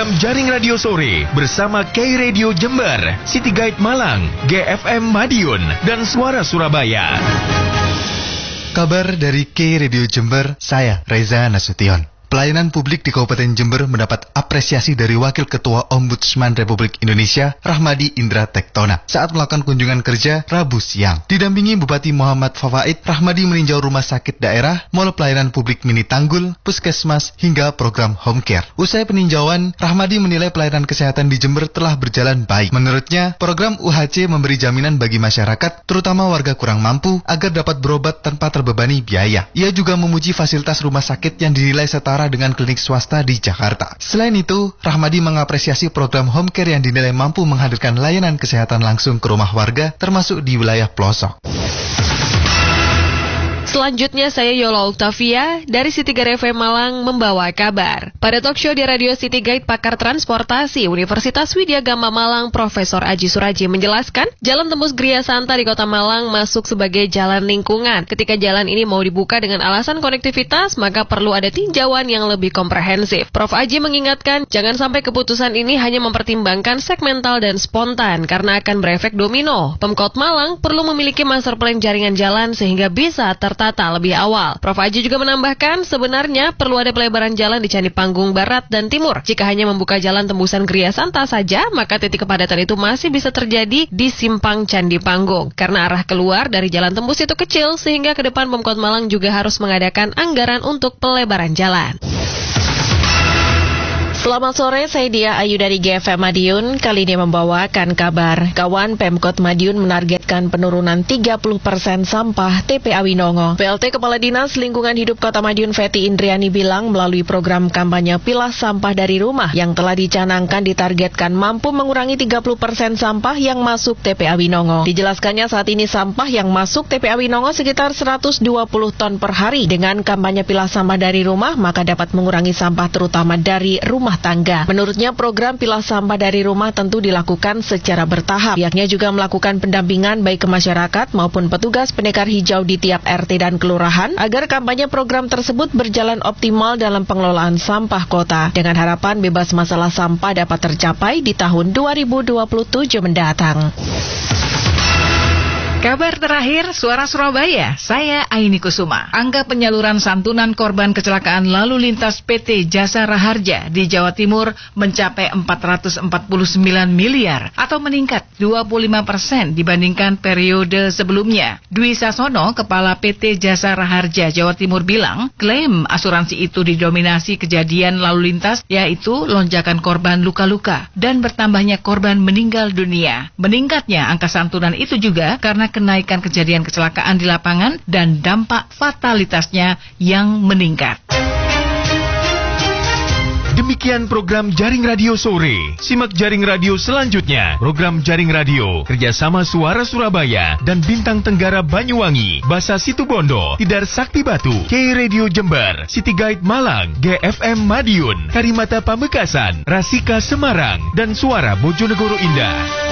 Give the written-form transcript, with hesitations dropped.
program Jaring Radio Sore bersama K Radio Jember, City Guide Malang, GFM Madiun, dan Suara Surabaya. Kabar dari K Radio Jember, saya Reza Nasution. Pelayanan publik di Kabupaten Jember mendapat apresiasi dari Wakil Ketua Ombudsman Republik Indonesia, Rahmadi Indra Tektona, saat melakukan kunjungan kerja Rabu siang. Didampingi Bupati Muhammad Fawaid, Rahmadi meninjau rumah sakit daerah, mall pelayanan publik Mini Tanggul, puskesmas, hingga program home care. Usai peninjauan, Rahmadi menilai pelayanan kesehatan di Jember telah berjalan baik. Menurutnya, program UHC memberi jaminan bagi masyarakat, terutama warga kurang mampu, agar dapat berobat tanpa terbebani biaya. Ia juga memuji fasilitas rumah sakit yang dinilai setara dengan klinik swasta di Jakarta. Selain itu, Rahmadi mengapresiasi program home care yang dinilai mampu menghadirkan layanan kesehatan langsung ke rumah warga, termasuk di wilayah pelosok. Selanjutnya saya Yola Octavia dari City Guide FM Malang membawa kabar. Pada talk show di Radio City Guide, pakar transportasi Universitas Widya Gama Malang, Profesor Aji Suraji menjelaskan, Jalan Tembus Gria Santa di Kota Malang masuk sebagai jalan lingkungan. Ketika jalan ini mau dibuka dengan alasan konektivitas, maka perlu ada tinjauan yang lebih komprehensif. Prof. Aji mengingatkan, jangan sampai keputusan ini hanya mempertimbangkan segmental dan spontan, karena akan berefek domino. Pemkot Malang perlu memiliki master plan jaringan jalan sehingga bisa tertata lebih awal. Prof. Aji juga menambahkan, sebenarnya perlu ada pelebaran jalan di Candi Panggung Barat dan Timur. Jika hanya membuka jalan tembusan Gria Santa saja, maka titik kepadatan itu masih bisa terjadi di simpang Candi Panggung. Karena arah keluar dari jalan tembus itu kecil, sehingga ke depan Pemkot Malang juga harus mengadakan anggaran untuk pelebaran jalan. Selamat sore, saya Dia Ayu dari GFM Madiun. Kali ini membawakan kabar. Kawan Pemkot Madiun menargetkan penurunan 30% sampah TPA Winongo. PLT Kepala Dinas Lingkungan Hidup Kota Madiun Feti Indriani bilang melalui program kampanye Pilah Sampah dari Rumah yang telah dicanangkan ditargetkan mampu mengurangi 30% sampah yang masuk TPA Winongo. Dijelaskannya saat ini sampah yang masuk TPA Winongo sekitar 120 ton per hari. Dengan kampanye Pilah Sampah dari Rumah, maka dapat mengurangi sampah terutama dari rumah tangga. Menurutnya program Pilah Sampah dari Rumah tentu dilakukan secara bertahap. Pihaknya juga melakukan pendampingan baik ke masyarakat maupun petugas pendekar hijau di tiap RT dan kelurahan agar kampanye program tersebut berjalan optimal dalam pengelolaan sampah kota dengan harapan bebas masalah sampah dapat tercapai di tahun 2027 mendatang. Kabar terakhir, Suara Surabaya, saya Aini Kusuma. Angka penyaluran santunan korban kecelakaan lalu lintas PT Jasa Raharja di Jawa Timur mencapai 449 miliar atau meningkat 25% dibandingkan periode sebelumnya. Dwi Sasono, Kepala PT Jasa Raharja Jawa Timur bilang, klaim asuransi itu didominasi kejadian lalu lintas yaitu lonjakan korban luka-luka dan bertambahnya korban meninggal dunia. Meningkatnya angka santunan itu juga karena kenaikan kejadian kecelakaan di lapangan dan dampak fatalitasnya yang meningkat. Demikian program Jaring Radio Sore. Simak Jaring Radio selanjutnya. Program Jaring Radio kerjasama Suara Surabaya dan Bintang Tenggara Banyuwangi, Basa Situbondo, Tidar Sakti Batu, K Radio Jember, City Guide Malang, GFM Madiun, Karimata Pamekasan, Rasika Semarang, dan Suara Bojonegoro Indah.